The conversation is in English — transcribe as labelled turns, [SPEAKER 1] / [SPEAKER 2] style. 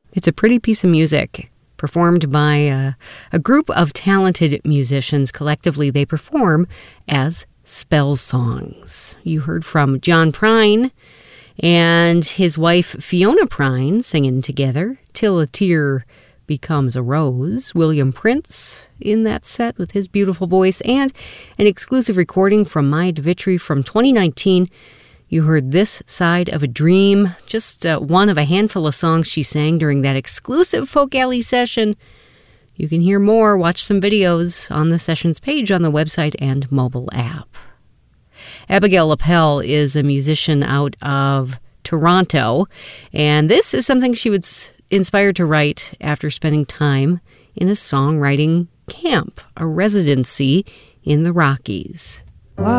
[SPEAKER 1] It's a pretty piece of music performed by a group of talented musicians. Collectively, they perform as spell songs. You heard from John Prine and his wife Fiona Prine singing together, Till a Tear Becomes a Rose. William Prince in that set with his beautiful voice, and an exclusive recording from Maya Devitri from 2019. You heard This Side of a Dream, just one of a handful of songs she sang during that exclusive Folk Alley session. You can hear more, watch some videos on the sessions page on the website and mobile app. Abigail Lapel is a musician out of Toronto, and this is something she was inspired to write after spending time in a songwriting camp, a residency in the Rockies.